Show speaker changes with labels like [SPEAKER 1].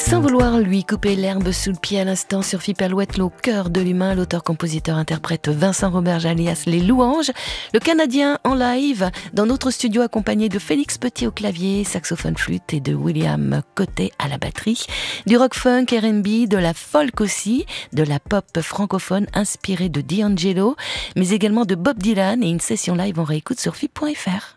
[SPEAKER 1] Sans vouloir lui couper l'herbe sous le pied à l'instant sur FIP Alouette, au cœur de l'humain, l'auteur-compositeur-interprète Vincent Roberge alias Les Louanges, le Canadien en live dans notre studio accompagné de Félix Petit au clavier, saxophone flûte et de William Côté à la batterie, du rock funk R&B, de la folk aussi, de la pop francophone inspirée de D'Angelo, mais également de Bob Dylan et une session live en réécoute sur FIP.fr.